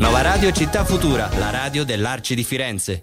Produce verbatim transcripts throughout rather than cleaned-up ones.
Nova Radio Città Futura, la radio dell'Arci di Firenze.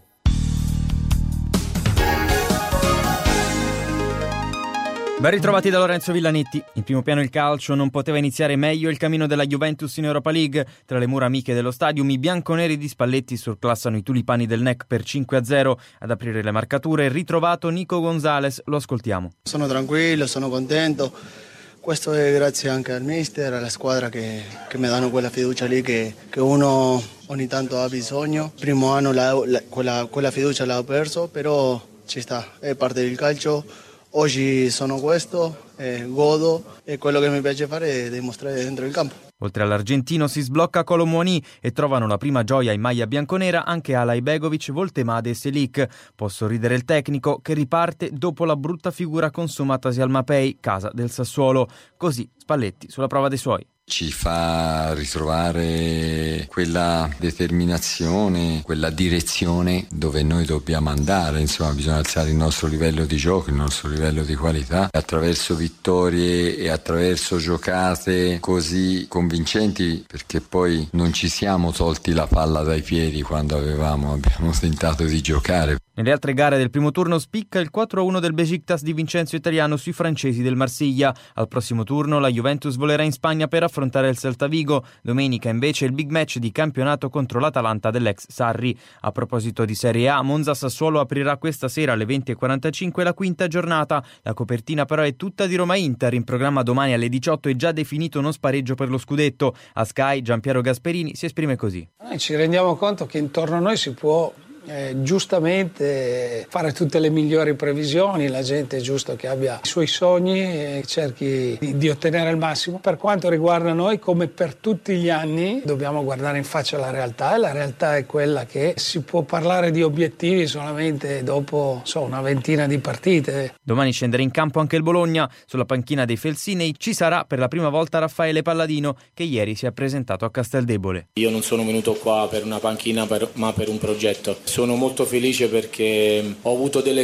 Ben ritrovati da Lorenzo Villanetti. In primo piano il calcio. Non poteva iniziare meglio il cammino della Juventus in Europa League. Tra le mura amiche dello stadium, i bianconeri di Spalletti surclassano i tulipani del N E C per cinque a zero. Ad aprire le marcature, ritrovato Nico Gonzalez. Lo ascoltiamo. Sono tranquillo, sono contento. Questo è grazie anche al mister, alla squadra che, che mi danno quella fiducia lì che, che uno ogni tanto ha bisogno. Il primo anno la, la, quella, quella fiducia l'ho perso, però ci sta, è parte del calcio. Oggi sono questo, eh, godo e quello che mi piace fare è dimostrare dentro il campo. Oltre all'argentino si sblocca Kolo Muani e trovano la prima gioia in maglia bianconera anche Alay Begovic, Voltemade e Selic. Può sorridere il tecnico che riparte dopo la brutta figura consumatasi al Mapei, casa del Sassuolo. Così Spalletti sulla prova dei suoi. Ci fa ritrovare quella determinazione, quella direzione dove noi dobbiamo andare, insomma bisogna alzare il nostro livello di gioco, il nostro livello di qualità, attraverso vittorie e attraverso giocate così convincenti, perché poi non ci siamo tolti la palla dai piedi quando avevamo, abbiamo tentato di giocare. Nelle altre gare del primo turno spicca il quattro a uno del Besiktas di Vincenzo Italiano sui francesi del Marsiglia. Al prossimo turno la Juventus volerà in Spagna per affrontare il Celta Vigo. Domenica invece il big match di campionato contro l'Atalanta dell'ex Sarri. A proposito di Serie A, Monza Sassuolo aprirà questa sera alle venti e quarantacinque la quinta giornata. La copertina però è tutta di Roma Inter. In programma domani alle diciotto è già definito uno spareggio per lo scudetto. A Sky Giampiero Gasperini si esprime così. Noi ci rendiamo conto che intorno a noi si può Eh, giustamente fare tutte le migliori previsioni, la gente è giusto che abbia i suoi sogni e cerchi di, di ottenere il massimo. Per quanto riguarda noi, come per tutti gli anni, dobbiamo guardare in faccia la realtà e la realtà è quella che si può parlare di obiettivi solamente dopo so, una ventina di partite. Domani scenderà in campo anche il Bologna. Sulla panchina dei Felsinei ci sarà per la prima volta Raffaele Palladino, che ieri si è presentato a Casteldebole. Io non sono venuto qua per una panchina per, ma per un progetto. Sono molto felice perché ho avuto delle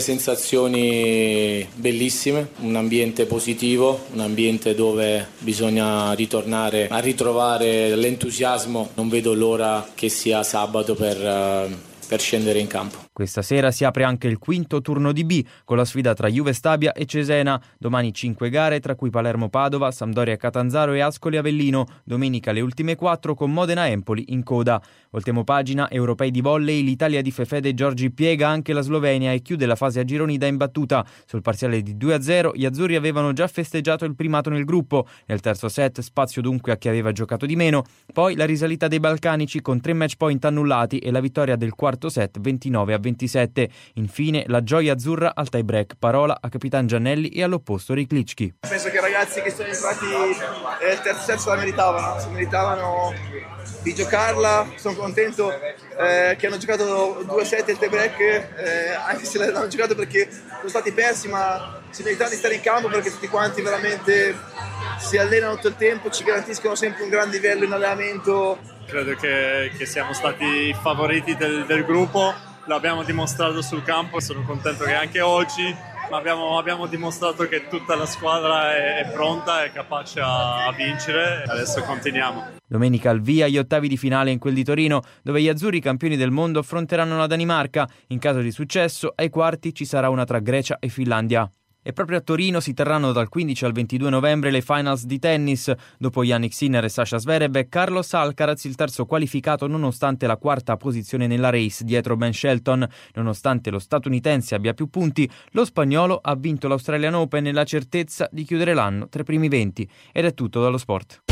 sensazioni bellissime, un ambiente positivo, un ambiente dove bisogna ritornare a ritrovare l'entusiasmo. Non vedo l'ora che sia sabato per, per scendere in campo. Questa sera si apre anche il quinto turno di B con la sfida tra Juve Stabia e Cesena. Domani cinque gare, tra cui Palermo-Padova, Sampdoria-Catanzaro e Ascoli-Avellino. Domenica le ultime quattro con Modena-Empoli in coda. Voltiamo pagina, europei di volley, l'Italia di Fefede Giorgi piega anche la Slovenia e chiude la fase a gironi da imbattuta. Sul parziale di due a zero gli azzurri avevano già festeggiato il primato nel gruppo. Nel terzo set spazio dunque a chi aveva giocato di meno. Poi la risalita dei balcanici con tre match point annullati e la vittoria del quarto set ventinove a ventisette. Infine la gioia azzurra al tie break, parola a Capitan Giannelli e all'opposto Riclicchi. Penso che i ragazzi che sono entrati nel terzo set se la meritavano, si meritavano di giocarla. Sono contento eh, che hanno giocato due set il tie break, eh, anche se l'hanno giocato perché sono stati persi, ma si meritano di stare in campo perché tutti quanti veramente si allenano tutto il tempo, ci garantiscono sempre un gran livello in allenamento. Credo che, che siamo stati i favoriti del, del gruppo, l'abbiamo dimostrato sul campo, sono contento che anche oggi abbiamo, abbiamo dimostrato che tutta la squadra è, è pronta, è capace a, a vincere. Adesso continuiamo. Domenica al via gli ottavi di finale in quel di Torino, dove gli azzurri campioni del mondo affronteranno la Danimarca. In caso di successo, ai quarti ci sarà una tra Grecia e Finlandia. E proprio a Torino si terranno dal quindici al ventidue novembre le finals di tennis. Dopo Yannick Sinner e Sasha Zverev, Carlos Alcaraz il terzo qualificato nonostante la quarta posizione nella race dietro Ben Shelton. Nonostante lo statunitense abbia più punti, lo spagnolo ha vinto l'Australian Open nella certezza di chiudere l'anno tra i primi venti. Ed è tutto dallo sport.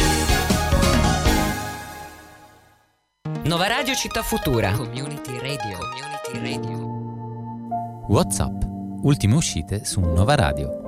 Nova Radio Città Futura. Community Radio. Community Radio. WhatsApp. Ultime uscite su Nova Radio.